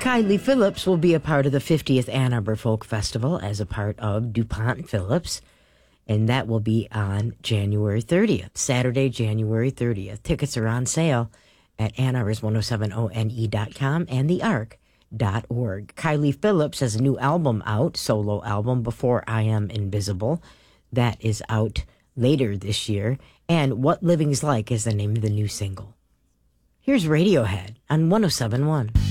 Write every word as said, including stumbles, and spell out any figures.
Kylie Phillips will be a part of the fiftieth Ann Arbor Folk Festival as a part of DuPont Phillips, and that will be on January thirtieth, Saturday, January thirtieth. Tickets are on sale at Ann Arbor's ten seventy One dot com and the arc dot org. Kylie Phillips has a new album out, solo album, Before I Am Invisible. That is out later this year. And What Living's Like is the name of the new single. Here's Radiohead on ten seventy-one.